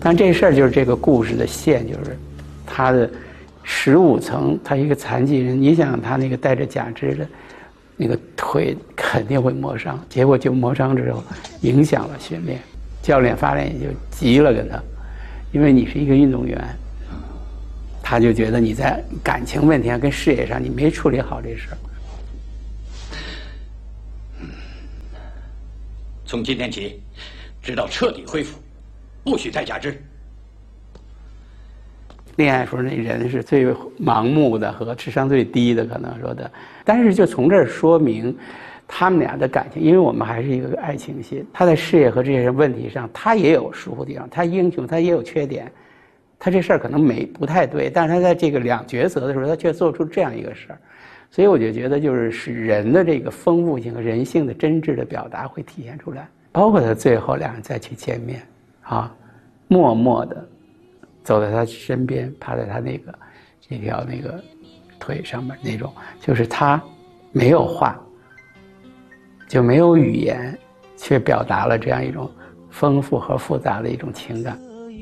但这事儿就是这个故事的线，就是他的15层，他一个残疾人，你想他那个带着假肢的那个腿肯定会磨伤，结果就磨伤之后影响了训练，教练发现也就急了跟他，因为你是一个运动员，他就觉得你在感情问题上跟事业上你没处理好这事儿。 从今天起，直到彻底恢复，不许再假肢。 恋爱时候那人是最盲目的和智商最低的，可能说的。但是就从这儿说明，他们俩的感情，因为我们还是一个爱情戏，他在事业和这些问题上，他也有疏忽地方，他英雄，他也有缺点，他这事儿可能不太对，但是他在这个两抉择的时候，他却做出这样一个事儿。所以我就觉得，就是使人的这个丰富性和人性的真挚的表达会体现出来，包括他最后两人再去见面，默默的走在他身边，趴在他这条腿上面那种，就是他没有话，就没有语言，却表达了这样一种丰富和复杂的一种情感。